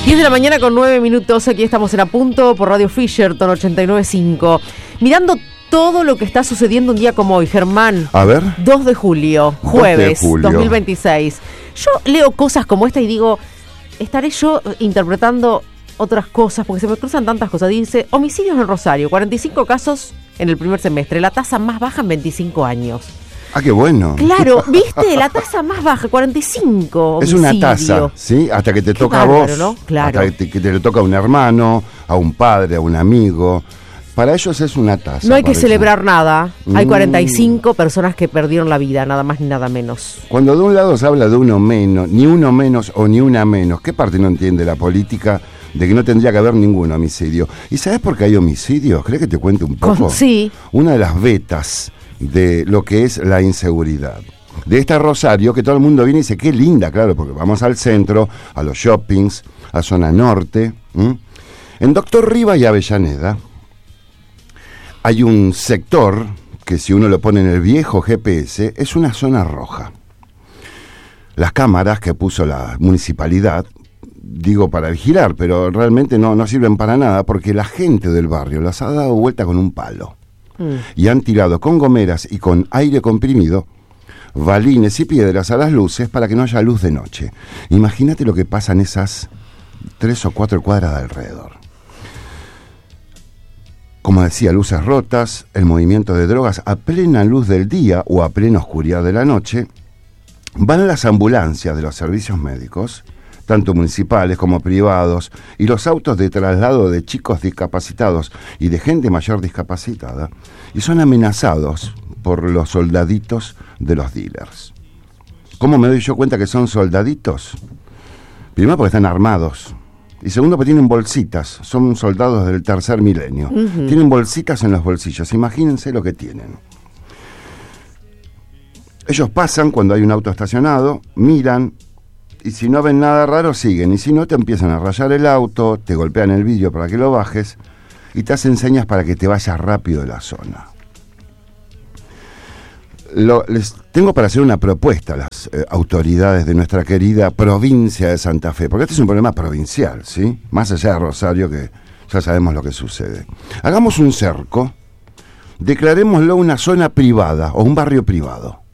10 de la mañana con 9 minutos, aquí estamos en A Punto por Radio Fisherton 89.5. Mirando todo lo que está sucediendo un día como hoy, Germán. A ver. 2 de julio, jueves 2026. Yo leo cosas como esta y digo, estaré yo interpretando otras cosas, porque se me cruzan tantas cosas. Dice, homicidios en Rosario, 45 casos en el primer semestre, la tasa más baja en 25 años. Ah, qué bueno. Claro, ¿viste? La tasa más baja, 45 homicidios. Es una tasa, ¿sí? Hasta que te toca bárbaro, a vos, ¿no? Claro. hasta que te le toca a un hermano, a un padre, a un amigo. Para ellos es una tasa. No hay que celebrar nada. Hay 45 personas que perdieron la vida, nada más ni nada menos. Cuando de un lado se habla de uno menos, ni uno menos o ni una menos, ¿qué parte no entiende la política de que no tendría que haber ningún homicidio? ¿Y sabes por qué hay homicidios? ¿Crees que te cuente un poco? Sí. Una de las vetas de lo que es la inseguridad. De esta Rosario, que todo el mundo viene y dice, qué linda, claro, porque vamos al centro, a los shoppings, a zona norte. En Doctor Riva y Avellaneda hay un sector que, si uno lo pone en el viejo GPS, es una zona roja. Las cámaras que puso la municipalidad, digo para vigilar, pero realmente no sirven para nada, porque la gente del barrio las ha dado vuelta con un palo. Y han tirado con gomeras y con aire comprimido balines y piedras a las luces para que no haya luz de noche. Imagínate lo que pasa en esas 3 o 4 cuadras de alrededor. Como decía, luces rotas, el movimiento de drogas a plena luz del día o a plena oscuridad de la noche. Van las ambulancias de los servicios médicos, tanto municipales como privados, y los autos de traslado de chicos discapacitados y de gente mayor discapacitada, y son amenazados por los soldaditos de los dealers. ¿Cómo me doy yo cuenta que son soldaditos? Primero, porque están armados, y segundo, porque tienen bolsitas, son soldados del tercer milenio. Tienen bolsitas en los bolsillos, imagínense lo que tienen. Ellos pasan cuando hay un auto estacionado, miran, y si no ven nada raro, siguen. Y si no, te empiezan a rayar el auto, te golpean el vidrio para que lo bajes y te hacen señas para que te vayas rápido de la zona. Les tengo para hacer una propuesta a las autoridades de nuestra querida provincia de Santa Fe, porque este es un problema provincial, ¿sí? Más allá de Rosario, que ya sabemos lo que sucede. Hagamos un cerco, declarémoslo una zona privada o un barrio privado.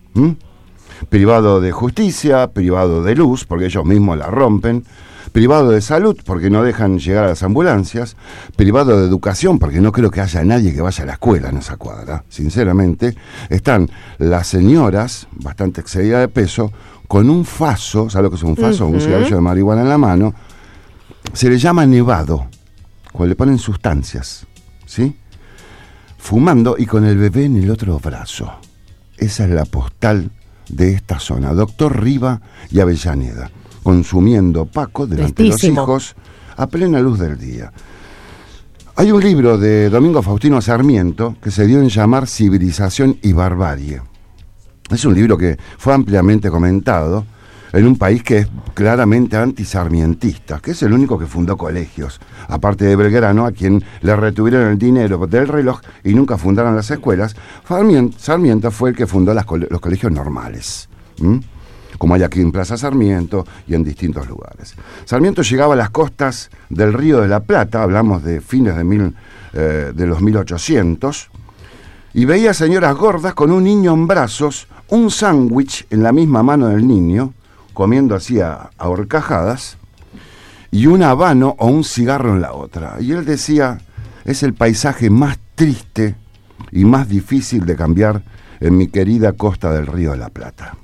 Privado de justicia, privado de luz, porque ellos mismos la rompen, privado de salud, porque no dejan llegar a las ambulancias, privado de educación, porque no creo que haya nadie que vaya a la escuela en esa cuadra, sinceramente. Están las señoras, bastante excedidas de peso, con un faso, ¿sabes lo que es un faso? Un cigarrillo de marihuana en la mano. Se le llama nevado, cuando le ponen sustancias, ¿sí? Fumando y con el bebé en el otro brazo. Esa es la postal de esta zona, Doctor Riva y Avellaneda, consumiendo Paco delante de los hijos a plena luz del día. Hay un libro de Domingo Faustino Sarmiento que se dio en llamar Civilización y Barbarie. Es un libro que fue ampliamente comentado en un país que es claramente antisarmientista, que es el único que fundó colegios, aparte de Belgrano, a quien le retuvieron el dinero del reloj y nunca fundaron las escuelas. Sarmiento fue el que fundó los colegios normales, como hay aquí en Plaza Sarmiento y en distintos lugares. Sarmiento llegaba a las costas del Río de la Plata, hablamos de fines de los 1800, y veía señoras gordas con un niño en brazos, un sándwich en la misma mano del niño, comiendo así a horcajadas, y un habano o un cigarro en la otra. Y él decía, es el paisaje más triste y más difícil de cambiar en mi querida costa del Río de la Plata.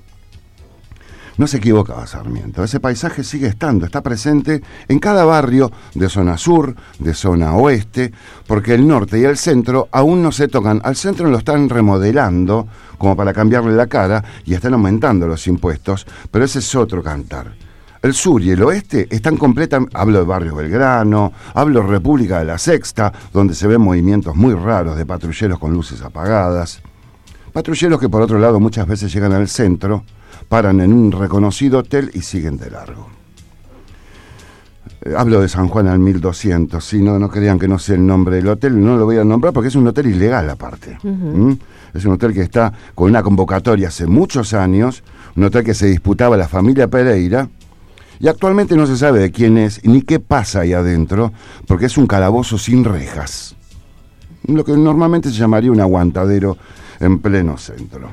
No se equivocaba Sarmiento, ese paisaje sigue estando, está presente en cada barrio de zona sur, de zona oeste, porque el norte y el centro aún no se tocan. Al centro lo están remodelando como para cambiarle la cara y están aumentando los impuestos, pero ese es otro cantar. El sur y el oeste están completamente, hablo de Barrio Belgrano, hablo de República de la Sexta, donde se ven movimientos muy raros de patrulleros con luces apagadas, patrulleros que por otro lado muchas veces llegan al centro, paran en un reconocido hotel y siguen de largo. Hablo de San Juan al 1200, si no crean que no sé el nombre del hotel, no lo voy a nombrar porque es un hotel ilegal aparte. Es un hotel que está con una convocatoria hace muchos años, un hotel que se disputaba la familia Pereira Y actualmente no se sabe de quién es ni qué pasa ahí adentro, porque es un calabozo sin rejas. Lo que normalmente se llamaría un aguantadero en pleno centro.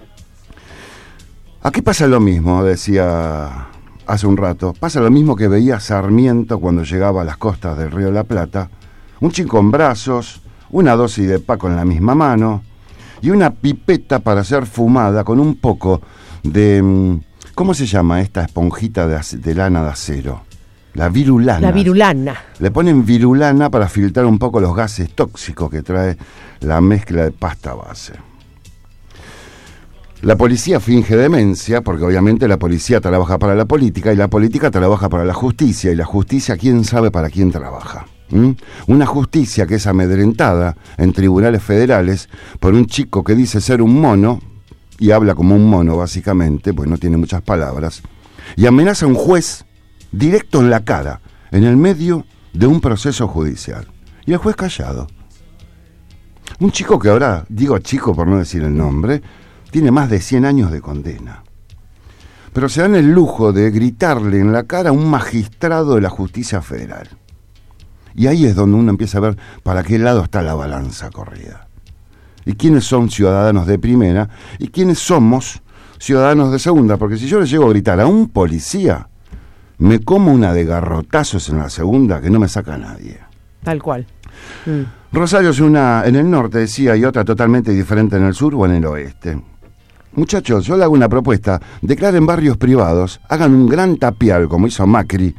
Aquí pasa lo mismo, decía hace un rato, pasa lo mismo que veía Sarmiento cuando llegaba a las costas del Río de la Plata, un chico en brazos, una dosis de paco en la misma mano y una pipeta para ser fumada con un poco de... ¿Cómo se llama esta esponjita de lana de acero? La virulana. La virulana. Le ponen virulana para filtrar un poco los gases tóxicos que trae la mezcla de pasta base. La policía finge demencia, porque obviamente la policía trabaja para la política y la política trabaja para la justicia, y la justicia quién sabe para quién trabaja. Una justicia que es amedrentada en tribunales federales por un chico que dice ser un mono, y habla como un mono básicamente, pues no tiene muchas palabras, y amenaza a un juez directo en la cara, en el medio de un proceso judicial. Y el juez callado. Un chico que ahora, digo chico por no decir el nombre, tiene más de 100 años de condena. Pero se dan el lujo de gritarle en la cara a un magistrado de la justicia federal. Y ahí es donde uno empieza a ver para qué lado está la balanza corrida. Y quiénes son ciudadanos de primera y quiénes somos ciudadanos de segunda. Porque si yo le llego a gritar a un policía, me como una de garrotazos en la segunda que no me saca nadie. Tal cual. Rosario es una en el norte, decía, y otra totalmente diferente en el sur o en el oeste. Muchachos, yo le hago una propuesta. Declaren barrios privados, hagan un gran tapial como hizo Macri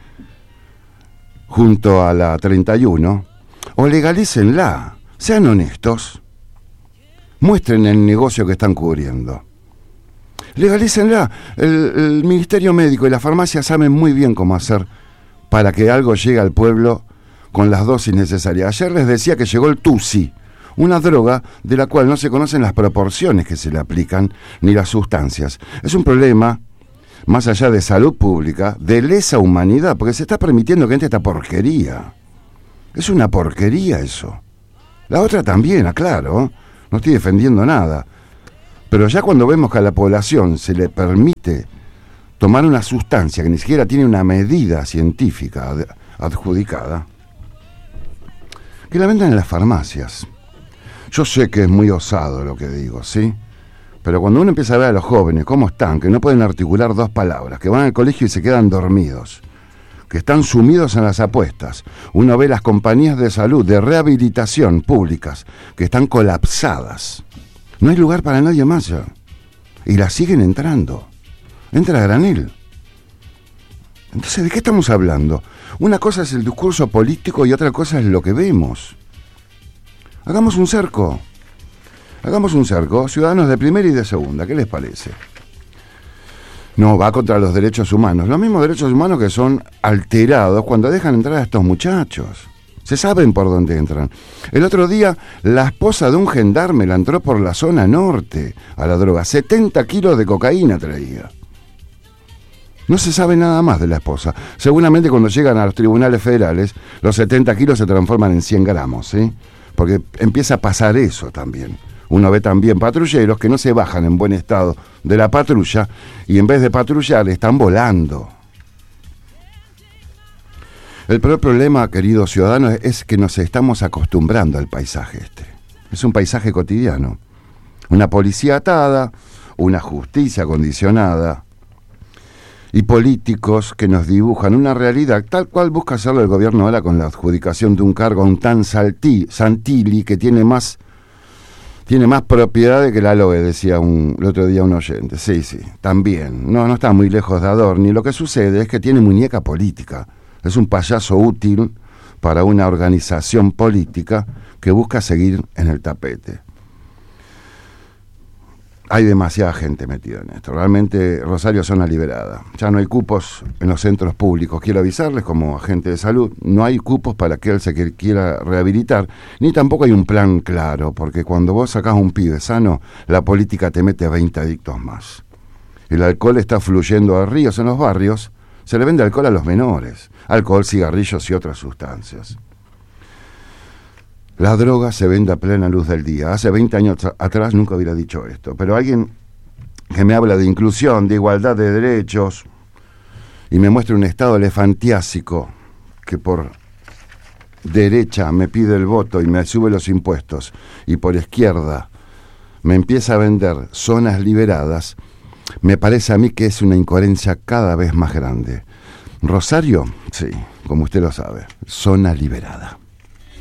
junto a la 31, o legalícenla, sean honestos, muestren el negocio que están cubriendo. Legalícenla. El Ministerio Médico y la farmacia saben muy bien cómo hacer para que algo llegue al pueblo con las dosis necesarias. Ayer les decía que llegó el Tusi, una droga de la cual no se conocen las proporciones que se le aplican ni las sustancias. Es un problema, más allá de salud pública, de lesa humanidad, porque se está permitiendo que entre esta porquería. Es una porquería eso. La otra también, aclaro, no estoy defendiendo nada. Pero ya cuando vemos que a la población se le permite tomar una sustancia que ni siquiera tiene una medida científica adjudicada, que la vendan en las farmacias. Yo sé que es muy osado lo que digo, ¿sí? Pero cuando uno empieza a ver a los jóvenes cómo están, que no pueden articular dos palabras, que van al colegio y se quedan dormidos, que están sumidos en las apuestas, uno ve las compañías de salud, de rehabilitación públicas, que están colapsadas. No hay lugar para nadie más ya. Y la siguen entrando. Entra a granel. Entonces, ¿de qué estamos hablando? Una cosa es el discurso político y otra cosa es lo que vemos. Hagamos un cerco. Hagamos un cerco, ciudadanos de primera y de segunda. ¿Qué les parece? No, va contra los derechos humanos. Los mismos derechos humanos que son alterados cuando dejan entrar a estos muchachos. Se saben por dónde entran. El otro día, la esposa de un gendarme la entró por la zona norte a la droga. 70 kilos de cocaína traía. No se sabe nada más de la esposa. Seguramente cuando llegan a los tribunales federales, los 70 kilos se transforman en 100 gramos, ¿sí? Porque empieza a pasar eso también. Uno ve también patrulleros que no se bajan en buen estado de la patrulla y en vez de patrullar están volando. El peor problema, queridos ciudadanos, es que nos estamos acostumbrando al paisaje este. Es un paisaje cotidiano. Una policía atada, una justicia condicionada y políticos que nos dibujan una realidad tal cual busca hacerlo el gobierno ahora con la adjudicación de un cargo a un tan Santilli que tiene más propiedades que la LOE, decía el otro día un oyente. Sí, también. No está muy lejos de Adorni. Lo que sucede es que tiene muñeca política. Es un payaso útil para una organización política que busca seguir en el tapete. Hay demasiada gente metida en esto. Realmente Rosario es zona liberada. Ya no hay cupos en los centros públicos. Quiero avisarles como agente de salud, no hay cupos para aquel que quiera rehabilitar, ni tampoco hay un plan claro, porque cuando vos sacás un pibe sano, la política te mete 20 adictos más. El alcohol está fluyendo a ríos en los barrios, se le vende alcohol a los menores, alcohol, cigarrillos y otras sustancias. La droga se vende a plena luz del día. Hace 20 años atrás nunca hubiera dicho esto, pero alguien que me habla de inclusión, de igualdad de derechos, y me muestra un estado elefantiásico que por derecha me pide el voto y me sube los impuestos, y por izquierda me empieza a vender zonas liberadas, me parece a mí que es una incoherencia cada vez más grande. Rosario, sí, como usted lo sabe, zona liberada.